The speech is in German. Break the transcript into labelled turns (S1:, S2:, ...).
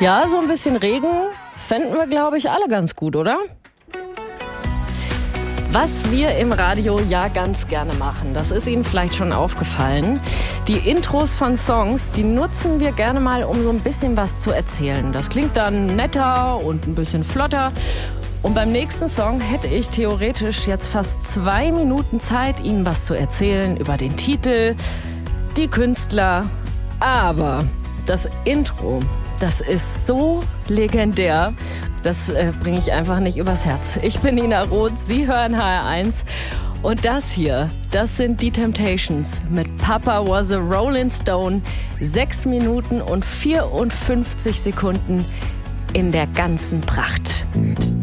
S1: Ja, so ein bisschen Regen fänden wir, glaube ich, alle ganz gut, oder? Was wir im Radio ja ganz gerne machen, das ist Ihnen vielleicht schon aufgefallen. Die Intros von Songs, die nutzen wir gerne mal, um so ein bisschen was zu erzählen. Das klingt dann netter und ein bisschen flotter. Und beim nächsten Song hätte ich theoretisch jetzt fast 2 Minuten Zeit, Ihnen was zu erzählen über den Titel, die Künstler. Aber das Intro, das ist so legendär, das bringe ich einfach nicht übers Herz. Ich bin Nina Roth, Sie hören HR1 und das hier, das sind die Temptations mit Papa Was a Rolling Stone. 6 Minuten und 54 Sekunden in der ganzen Pracht.